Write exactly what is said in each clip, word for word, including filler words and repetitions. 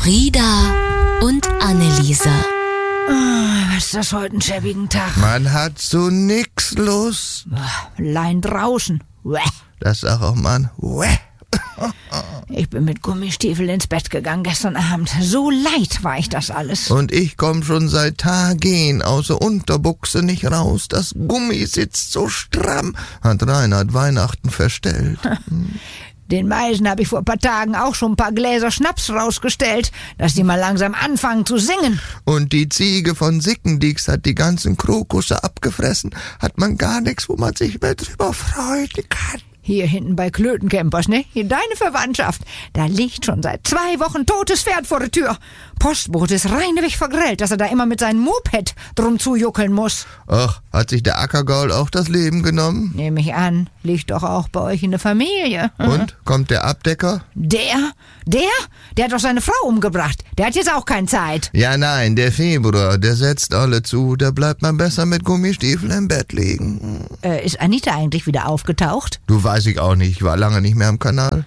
Frieda und Anneliese. Oh, was ist das heute ein schäbigen Tag? Man hat so nix Lust. Allein draußen. Uäh. Das sag auch man. Uäh. Ich bin mit Gummistiefeln ins Bett gegangen gestern Abend. So leid war ich das alles. Und ich komm schon seit Tagen aus der Unterbuchse nicht raus. Das Gummi sitzt so stramm, hat Reinhard Weihnachten verstellt. Den Meisen habe ich vor ein paar Tagen auch schon ein paar Gläser Schnaps rausgestellt, dass die mal langsam anfangen zu singen. Und die Ziege von Sickendix hat die ganzen Krokusse abgefressen. Hat man gar nichts, wo man sich mehr drüber freuen kann. Hier hinten bei Klötencampers, ne? Hier deine Verwandtschaft. Da liegt schon seit zwei Wochen totes Pferd vor der Tür. Postbote ist reineweg vergrellt, dass er da immer mit seinem Moped drum zujuckeln muss. Ach, hat sich der Ackergaul auch das Leben genommen? Nehme ich an. Liegt doch auch bei euch in der Familie. Und? Kommt der Abdecker? Der? Der? Der hat doch seine Frau umgebracht. Der hat jetzt auch keine Zeit. Ja, nein, der Februar, der setzt alle zu. Da bleibt man besser mit Gummistiefeln im Bett liegen. Äh, ist Anita eigentlich wieder aufgetaucht? Du, weiß ich auch nicht. Ich war lange nicht mehr am Kanal.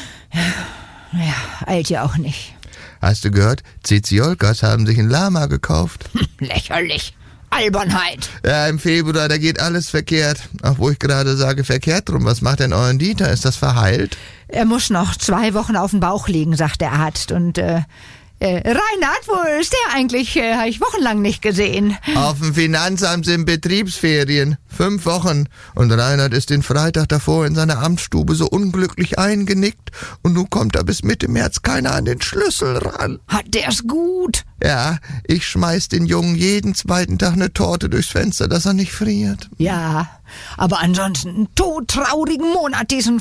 Ja, eilt ja auch nicht. Hast du gehört? Ziziolkas haben sich ein Lama gekauft. Lächerlich. Albernheit. Ja, im Februar, da geht alles verkehrt. Ach, wo ich gerade sage, verkehrt drum. Was macht denn euren Dieter? Ist das verheilt? Er muss noch zwei Wochen auf dem Bauch liegen, sagt der Arzt. Und, äh, äh Reinhard, wo ist der eigentlich? Äh, habe ich wochenlang nicht gesehen. Auf dem Finanzamt sind Betriebsferien. Fünf Wochen. Und Reinhard ist den Freitag davor in seiner Amtsstube so unglücklich eingenickt. Und nun kommt da bis Mitte März keiner an den Schlüssel ran. Hat der's gut? Ja, ich schmeiß den Jungen jeden zweiten Tag eine Torte durchs Fenster, dass er nicht friert. Ja, aber ansonsten einen todtraurigen Monat diesen